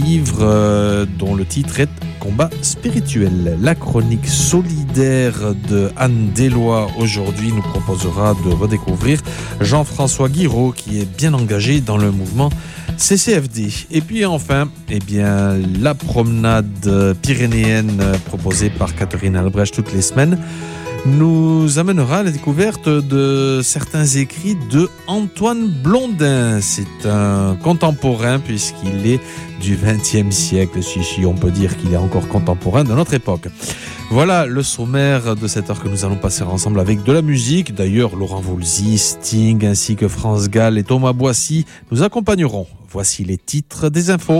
livre dont le titre est Combat spirituel. La chronique solidaire de Anne Deslois aujourd'hui nous proposera de redécouvrir Jean-François Guiraud qui est bien engagé dans le mouvement CCFD. Et puis enfin, la promenade pyrénéenne proposée par Catherine Albrecht toutes les semaines nous amènera à la découverte de certains écrits de Antoine Blondin. C'est un contemporain puisqu'il est du XXe siècle, si on peut dire qu'il est encore contemporain de notre époque. Voilà le sommaire de cette heure que nous allons passer ensemble avec de la musique. D'ailleurs, Laurent Voulzy, Sting ainsi que France Gall et Thomas Boissy nous accompagneront. Voici les titres des infos.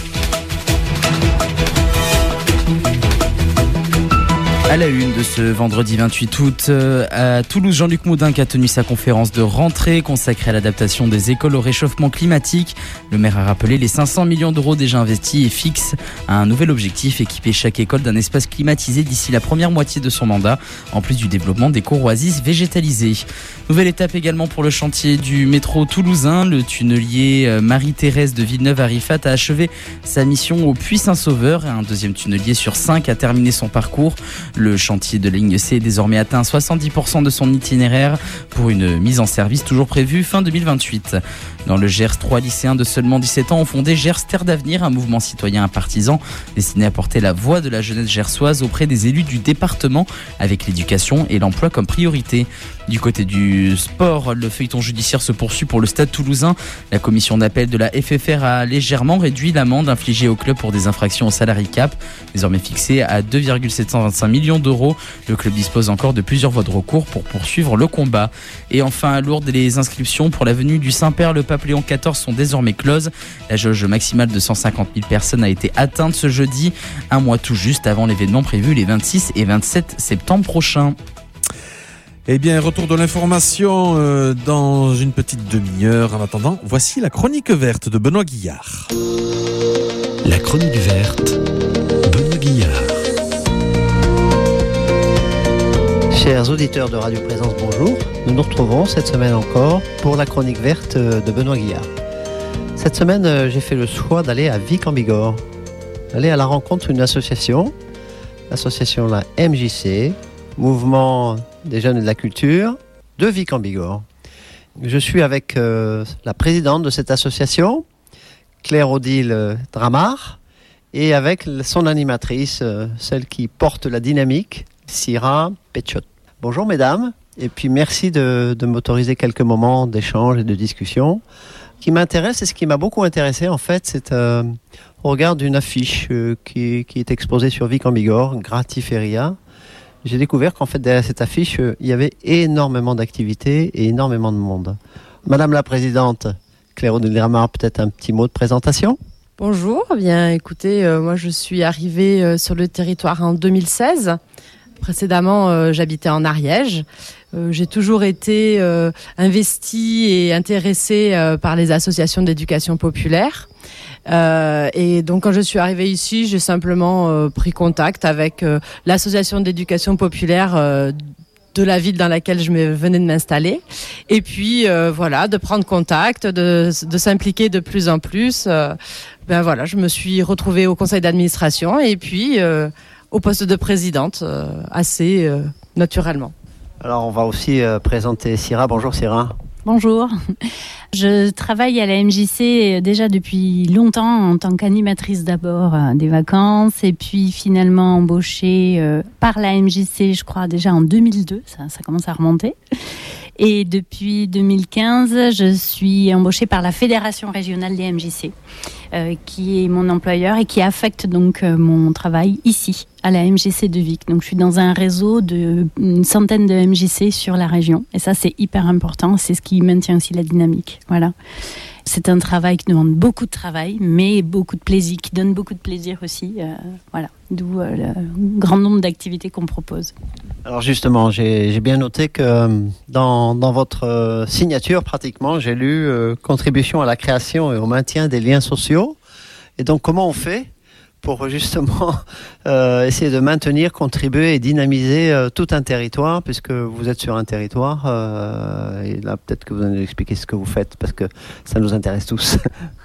À la une de ce vendredi 28 août, à Toulouse, Jean-Luc Moudinque a tenu sa conférence de rentrée consacrée à l'adaptation des écoles au réchauffement climatique. Le maire a rappelé les 500 millions d'euros déjà investis et fixe un nouvel objectif, équiper chaque école d'un espace climatisé d'ici la première moitié de son mandat, en plus du développement des courroisies végétalisées. Nouvelle étape également pour le chantier du métro toulousain. Le tunnelier Marie-Thérèse de Villeneuve-à-Rifat a achevé sa mission au Puy-Saint-Sauveur. Un deuxième tunnelier sur 5 a terminé son parcours. Le chantier de la ligne C est désormais atteint 70% de son itinéraire pour une mise en service toujours prévue fin 2028. Dans le Gers, 3 lycéens de seulement 17 ans ont fondé Gers Terre d'Avenir, un mouvement citoyen partisan destiné à porter la voix de la jeunesse gersoise auprès des élus du département avec l'éducation et l'emploi comme priorité. Du côté du sport, le feuilleton judiciaire se poursuit pour le Stade Toulousain. La commission d'appel de la FFR a légèrement réduit l'amende infligée au club pour des infractions au salary cap, désormais fixée à 2,725 millions d'euros. Le club dispose encore de plusieurs voies de recours pour poursuivre le combat. Et enfin, à Lourdes, les inscriptions pour la venue du Saint-Père le Pape Léon XIV sont désormais closes. La jauge maximale de 150 000 personnes a été atteinte ce jeudi, un mois tout juste avant l'événement prévu les 26 et 27 septembre prochains. Eh bien, retour de l'information dans une petite demi-heure. En attendant, voici la chronique verte de Benoît Guillard. La chronique verte, Benoît Guillard. Chers auditeurs de Radio Présence, bonjour. Nous nous retrouvons cette semaine encore pour la chronique verte de Benoît Guillard. Cette semaine, j'ai fait le choix d'aller à Vic en Bigorre, d'aller à la rencontre d'une association, l'association la MJC, Mouvement des jeunes et de la culture, de Vic en Bigorre. Je suis avec la présidente de cette association, Claire-Odile Dramar, et avec son animatrice, celle qui porte la dynamique, Syrah Petchot. Bonjour mesdames, et puis merci de m'autoriser quelques moments d'échange et de discussion. Ce qui m'intéresse et ce qui m'a beaucoup intéressé en fait, c'est au regard d'une affiche qui est exposée sur Vic en Bigorre, Gratiferia. J'ai découvert qu'en fait derrière cette affiche, il y avait énormément d'activités et énormément de monde. Madame la présidente, Claire-Odile Dramar, peut-être un petit mot de présentation ? Bonjour, bien écoutez, moi je suis arrivée sur le territoire en 2016. Précédemment, j'habitais en Ariège. J'ai toujours été investie et intéressée par les associations d'éducation populaire. Et donc quand je suis arrivée ici, j'ai simplement pris contact avec l'association d'éducation populaire de la ville dans laquelle je venais de m'installer. Et puis voilà, de prendre contact, de s'impliquer de plus en plus. Voilà, je me suis retrouvée au conseil d'administration et puis au poste de présidente assez naturellement. Alors on va aussi présenter Syrah. Bonjour Syrah. Bonjour, je travaille à la MJC déjà depuis longtemps en tant qu'animatrice d'abord des vacances et puis finalement embauchée par la MJC je crois déjà en 2002, ça commence à remonter. Et depuis 2015, je suis embauchée par la Fédération régionale des MJC, qui est mon employeur et qui affecte donc mon travail ici, à la MJC de Vic. Donc je suis dans un réseau d'une centaine de MJC sur la région. Et ça, c'est hyper important. C'est ce qui maintient aussi la dynamique. Voilà. C'est un travail qui demande beaucoup de travail, mais beaucoup de plaisir, qui donne beaucoup de plaisir aussi. Voilà. D'où le grand nombre d'activités qu'on propose. Alors justement, j'ai bien noté que dans votre signature, pratiquement, j'ai lu contribution à la création et au maintien des liens sociaux. Et donc, comment on fait pour justement essayer de maintenir, contribuer et dynamiser tout un territoire, puisque vous êtes sur un territoire, et là peut-être que vous allez nous expliquer ce que vous faites, parce que ça nous intéresse tous.